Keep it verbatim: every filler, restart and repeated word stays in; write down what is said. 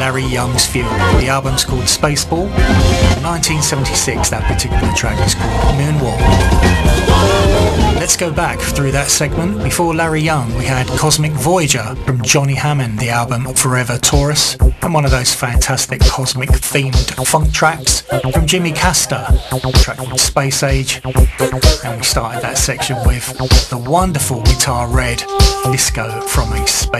Larry Young's Fuel. The album's called Spaceball. nineteen seventy-six, that particular track is called Moonwalk. Let's go back through that segment. Before Larry Young, we had Cosmic Voyager from Johnny Hammond, the album Forever Taurus, and one of those fantastic cosmic themed funk tracks from Jimmy Castor, a track called Space Age. And we started that section with the wonderful Guitar Red Disco from a Space